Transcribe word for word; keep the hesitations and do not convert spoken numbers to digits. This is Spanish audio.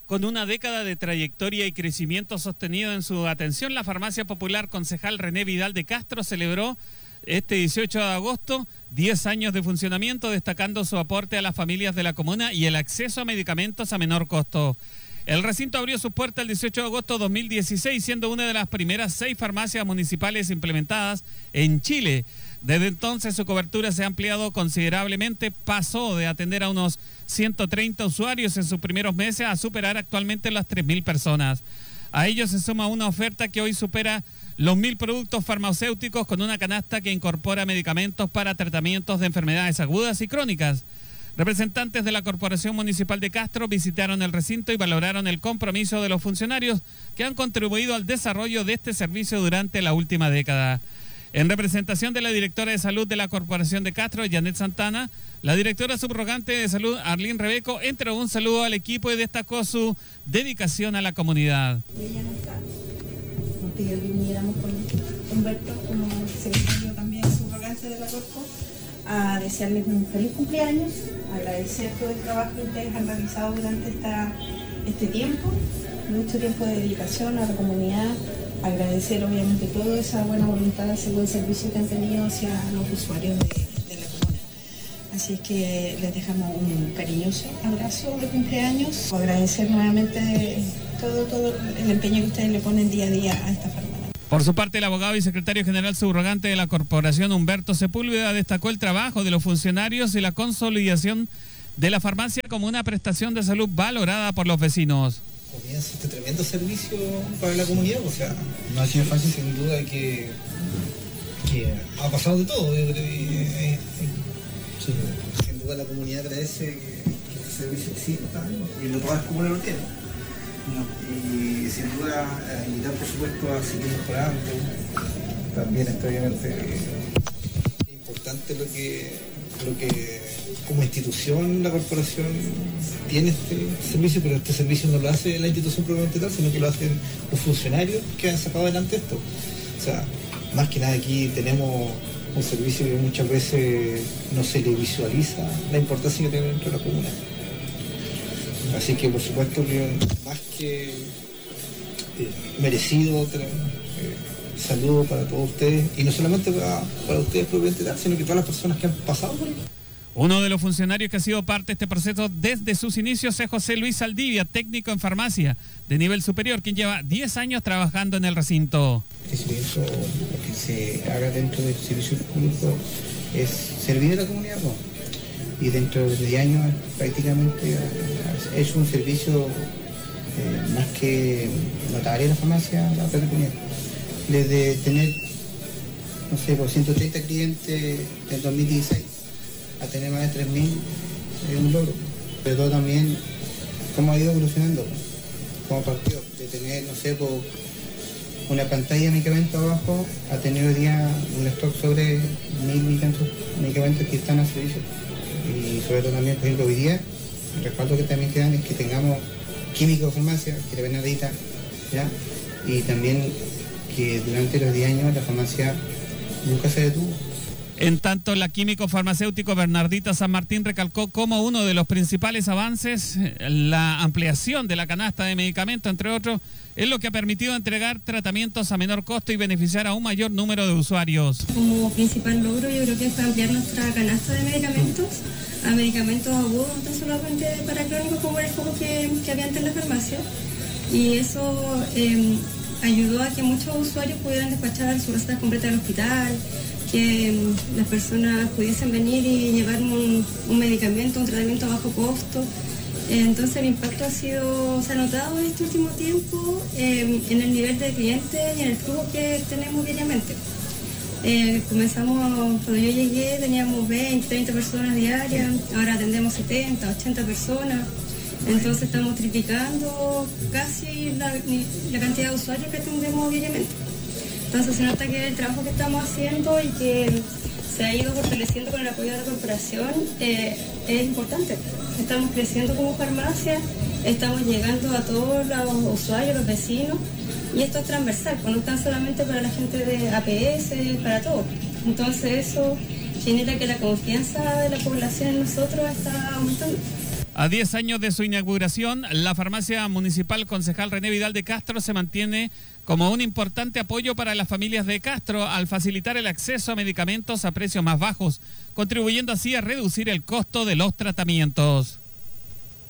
Con una década de trayectoria y crecimiento sostenido en su atención, la Farmacia Popular Concejal René Vidal de Castro celebró este dieciocho de agosto diez años de funcionamiento, destacando su aporte a las familias de la comuna y el acceso a medicamentos a menor costo. El recinto abrió sus puertas el dieciocho de agosto de dos mil dieciséis, siendo una de las primeras seis farmacias municipales implementadas en Chile. Desde entonces su cobertura se ha ampliado considerablemente, pasó de atender a unos ciento treinta usuarios en sus primeros meses a superar actualmente las tres mil personas. A ello se suma una oferta que hoy supera los mil productos farmacéuticos con una canasta que incorpora medicamentos para tratamientos de enfermedades agudas y crónicas. Representantes de la Corporación Municipal de Castro visitaron el recinto y valoraron el compromiso de los funcionarios que han contribuido al desarrollo de este servicio durante la última década. En representación de la directora de Salud de la Corporación de Castro, Janet Santana, la directora subrogante de Salud, Arlene Rebeco, entregó un saludo al equipo y destacó su dedicación a la comunidad. Ella no está. Nos pidió que viniéramos con Humberto, como secretario también subrogante de la Corpo, a desearles un feliz cumpleaños, agradecer todo el trabajo que ustedes han realizado durante esta, este tiempo, mucho tiempo de dedicación a la comunidad. Agradecer obviamente toda esa buena voluntad, ese buen servicio que han tenido hacia los usuarios de, de la comuna. Así es que les dejamos un cariñoso abrazo de cumpleaños. Agradecer nuevamente todo, todo el empeño que ustedes le ponen día a día a esta farmacia. Por su parte, el abogado y secretario general subrogante de la Corporación, Humberto Sepúlveda, destacó el trabajo de los funcionarios y la consolidación de la farmacia como una prestación de salud valorada por los vecinos. Comienza este tremendo servicio para la comunidad, o sea, no ha sido fácil, sin duda que, que ha pasado de todo. Yo creo que, eh, sí. Sin duda la comunidad agradece que, que este servicio exista y lo todas como lo tienen. Y sin duda eh, invitar por supuesto a seguir mejorando. También está obviamente eh, importante lo que, lo que como institución la corporación tiene este servicio, pero este servicio no lo hace la institución propiamente tal, sino que lo hacen los funcionarios que han sacado adelante esto. O sea, más que nada aquí tenemos un servicio que muchas veces no se le visualiza la importancia que tiene dentro de la comuna. Así que por supuesto que más que eh, merecido eh, saludo para todos ustedes, y no solamente para, para ustedes propiamente tal, sino que todas las personas que han pasado por ahí. Uno de los funcionarios que ha sido parte de este proceso desde sus inicios es José Luis Saldivia, técnico en farmacia de nivel superior, quien lleva diez años trabajando en el recinto. El servicio, lo que se haga dentro del servicio público es servir a la comunidad, ¿no? Y dentro de diez años prácticamente es un servicio eh, más que notable en la farmacia, la comunidad. Desde tener, no sé, por ciento treinta clientes en dos mil dieciséis, a tener más de tres mil es un logro. Pero todo también cómo ha ido evolucionando, como partió de tener, no sé, por una pantalla de medicamentos abajo a tener hoy día un stock sobre mil y tantos medicamentos que están a servicio. Y sobre todo también, por ejemplo, hoy día el respaldo que también quedan es que tengamos químicos de farmacia, que la Bernardita, ¿ya? Y también que durante los diez años la farmacia nunca se detuvo. En tanto, la químico farmacéutico Bernardita San Martín recalcó como uno de los principales avances la ampliación de la canasta de medicamentos, entre otros, es lo que ha permitido entregar tratamientos a menor costo y beneficiar a un mayor número de usuarios. Como principal logro yo creo que fue ampliar nuestra canasta de medicamentos a medicamentos agudos, no solamente para crónicos como era el foco que, que había antes en la farmacia, y eso eh, ayudó a que muchos usuarios pudieran despachar sus recetas completas al hospital, que las personas pudiesen venir y llevar un, un medicamento, un tratamiento a bajo costo. Entonces el impacto ha sido, se ha notado en este último tiempo eh, en el nivel de clientes y en el flujo que tenemos diariamente. Eh, comenzamos, cuando yo llegué teníamos veinte, treinta personas diarias, ahora atendemos setenta, ochenta personas. Entonces estamos triplicando casi la, la cantidad de usuarios que atendemos diariamente. Entonces se nota que el trabajo que estamos haciendo y que se ha ido fortaleciendo con el apoyo de la corporación eh, es importante. Estamos creciendo como farmacia, estamos llegando a todos los usuarios, los vecinos, y esto es transversal, pues no tan solamente para la gente de A P S, para todos. Entonces eso genera que la confianza de la población en nosotros está aumentando. A diez años de su inauguración, la farmacia municipal Concejal René Vidal de Castro se mantiene como un importante apoyo para las familias de Castro al facilitar el acceso a medicamentos a precios más bajos, contribuyendo así a reducir el costo de los tratamientos.